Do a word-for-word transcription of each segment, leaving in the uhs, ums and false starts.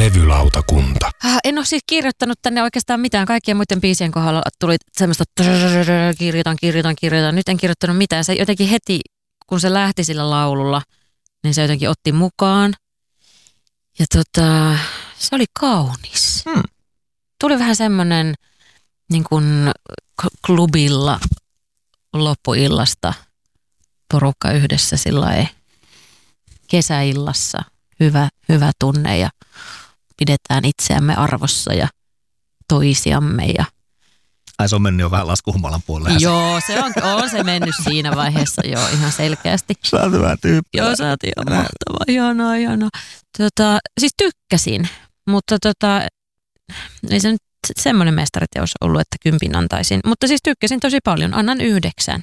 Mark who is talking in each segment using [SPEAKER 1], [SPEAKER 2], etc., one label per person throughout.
[SPEAKER 1] Levylautakunta.
[SPEAKER 2] Äh, en ole siis kirjoittanut tänne oikeastaan mitään. Kaikkien muiden biisien kohdalla tuli semmoista kirjoitan, kirjoitan, kirjoitan. Nyt en kirjoittanut mitään. Se jotenkin heti, kun se lähti sillä laululla, niin se jotenkin otti mukaan. Ja tota, se oli kaunis.
[SPEAKER 3] Hmm.
[SPEAKER 2] Tuli vähän semmoinen niin kuin klubilla loppuillasta porukka yhdessä sillai kesäillassa. Hyvä, hyvä tunne ja pidetään itseämme arvossa ja toisiamme. Ja...
[SPEAKER 3] Ai se on mennyt jo vähän laskuhumalan puolelle.
[SPEAKER 2] Joo, se on, on se mennyt siinä vaiheessa jo ihan selkeästi.
[SPEAKER 3] Sä oot hyvä tyyppi.
[SPEAKER 2] Joo, sä oot ihan mahtava. Ihanaa, ihanaa. Tota, siis tykkäsin, mutta tota, ei se nyt semmoinen mestariteos ollut, että kympin antaisin. Mutta siis tykkäsin tosi paljon. Annan yhdeksän.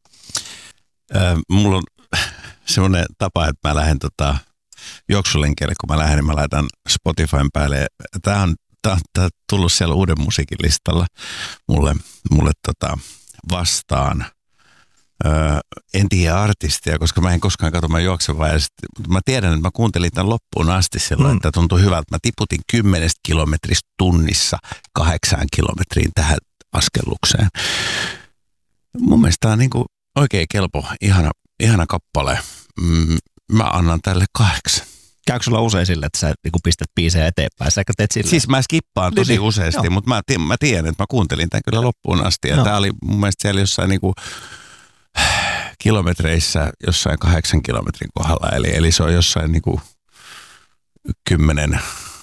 [SPEAKER 4] Äh, mulla on semmoinen tapa, että mä lähden tota juoksulenkeille, kun mä lähden, niin mä laitan Spotifyn päälle. Tää on, tää on, tää on tullut siellä uuden musiikin listalla mulle, mulle tota vastaan. Öö, en tiedä artistia, koska mä en koskaan katso, mä juoksen vaan. Mutta mä tiedän, että mä kuuntelin tämän loppuun asti silloin, mm. että tuntui hyvältä. Mä tiputin kymmenestä kilometristä tunnissa kahdeksaan kilometriin tähän askellukseen. Mun mielestä tää on niinku oikein kelpo, ihana, ihana kappale. Mm, mä annan tälle kahdeksan.
[SPEAKER 3] Käykö sulla usein sille, että sä niinku pistät biisejä eteenpäin? Sä teet silleen?
[SPEAKER 4] Siis mä skippaan tosi
[SPEAKER 3] niin,
[SPEAKER 4] useasti,
[SPEAKER 3] joo.
[SPEAKER 4] mutta mä, mä tiedän, että mä kuuntelin tämän kyllä loppuun asti. Ja
[SPEAKER 3] no.
[SPEAKER 4] tää oli mun mielestä siellä jossain niinku kilometreissä, jossain kahdeksan kilometrin kohdalla. Eli, eli se on jossain niinku kymmenen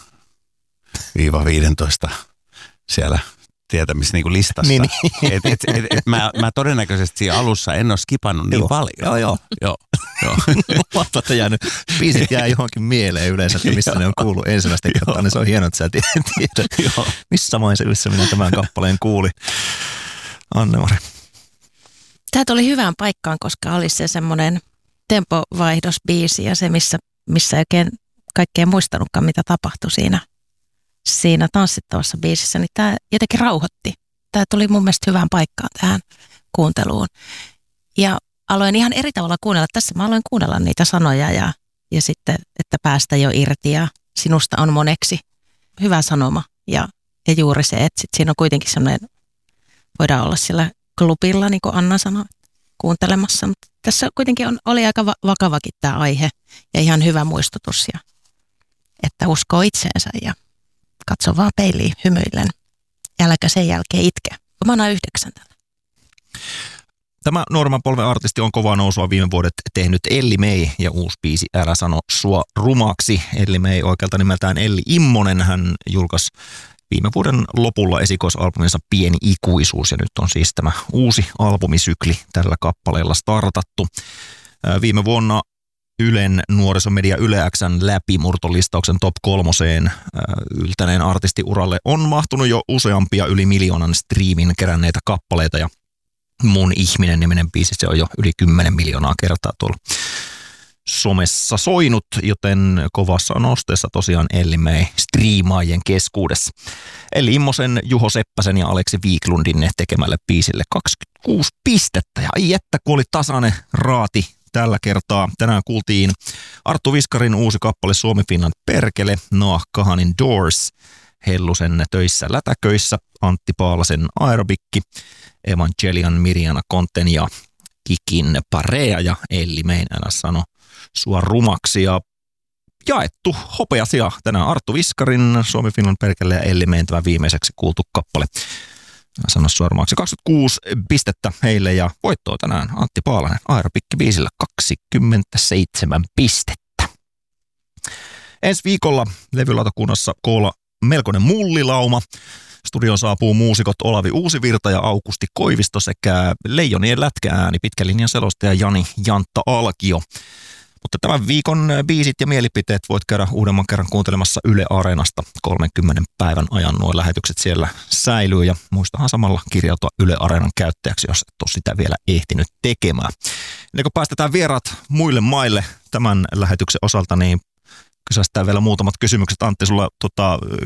[SPEAKER 4] viisitoista siellä tietämis niinku listassa.
[SPEAKER 3] Niin,
[SPEAKER 4] niin. Et, et, et, et mä, mä todennäköisesti siinä alussa en ole skipannut niin
[SPEAKER 3] joo.
[SPEAKER 4] paljon.
[SPEAKER 3] Joo, joo.
[SPEAKER 4] joo, joo.
[SPEAKER 3] Mahtaa, että jäänyt. Biisit jää johonkin mieleen yleensä, että missä ne on kuullut ensimmäistä kertaa, niin se on hienoa, että sä tiedät, missä maisemissa minä tämän kappaleen kuulin. Anne-Mari.
[SPEAKER 5] Tämä tuli hyvään paikkaan, koska oli se semmoinen tempovaihdosbiisi ja se, missä, missä ei oikein kaikkea muistanutkaan, mitä tapahtui siinä, siinä tanssittavassa biisissä, niin tämä jotenkin rauhoitti. Tämä tuli mun mielestä hyvään paikkaan tähän kuunteluun. Ja aloin ihan eri tavalla kuunnella. Tässä mä aloin kuunnella niitä sanoja ja, ja sitten, että päästä jo irti ja sinusta on moneksi. Hyvä sanoma ja, ja juuri se, että sit siinä on kuitenkin semmoinen, voidaan olla siellä klubilla, niin kuin Anna sanoi, kuuntelemassa. Mutta tässä kuitenkin on, oli aika va- vakavakin tämä aihe ja ihan hyvä muistutus, ja, että uskoo itseensä ja katso vaan peiliin hymyillen. Äläkä sen jälkeen itke. Mä annan yhdeksän tällä.
[SPEAKER 3] Tämä nuoremman polven artisti on kovaa nousua viime vuodet tehnyt Elli May ja uusi biisi Älä sano sua rumaksi. Elli May oikealta nimeltään Elli Immonen. Hän julkaisi viime vuoden lopulla esikoisalbuminsa Pieni ikuisuus ja nyt on siis tämä uusi albumisykli tällä kappaleella startattu. Viime vuonna Ylen nuorisomedia Yle X:n läpimurtolistauksen top kolmoseen yltäneen artistiuralle on mahtunut jo useampia yli miljoonan striimin keränneitä kappaleita ja Mun ihminen niminen biisi, se on jo yli kymmenen miljoonaa kertaa tuolla somessa soinut, joten kovassa nosteessa tosiaan Elli May striimaajien keskuudessa. Eli Immosen, Juho Seppäsen ja Aleksi Wiklundin tekemälle biisille kaksikymmentäkuusi pistettä. Ja ai että, kun oli tasainen raati tällä kertaa. Tänään kuultiin Arttu Viskarin uusi kappale Suomi Finland perkele, Noah Kahanin Doors, Hellusen Töissä lätäköissä, Antti Paalasen Aerobikki, Evangelian Mirjana Konten ja Kikin Parea ja Elli Mayn Älä sano sua rumaksi. Ja jaettu hopeasia tänään Arttu Viskarin, Suomi Finland perkele ja Elli Mayn tämä viimeiseksi kuultu kappale. Sano sua rumaksi. kaksikymmentäkuusi pistettä heille ja voittoa tänään Antti Paalanen Aerobikki biisillä kaksikymmentäseitsemän pistettä. Ensi viikolla levylautakunnassa koolla melkoinen mullilauma. Studioon saapuu muusikot Olavi Uusivirta ja Aukusti Koivisto sekä Leijonien lätkäääni pitkän linjan selostaja Jani Jantta Alkio. Mutta tämän viikon biisit ja mielipiteet voit käydä uudemman kerran kuuntelemassa Yle Areenasta kolmenkymmenen päivän ajan. Nuo lähetykset siellä säilyy ja muistahan samalla kirjautua Yle Areenan käyttäjäksi, jos et ole sitä vielä ehtinyt tekemään. Ennen kuin päästetään vieraat muille maille tämän lähetyksen osalta, niin kysästään vielä muutamat kysymykset. Antti, sulla tota,